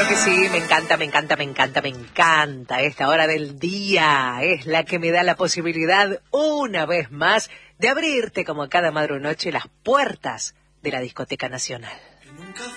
que sí, me encanta, me encanta, me encanta, me encanta. Esta hora del día es la que me da la posibilidad, una vez más, de abrirte como cada madrunoche las puertas de la Discoteca Nacional.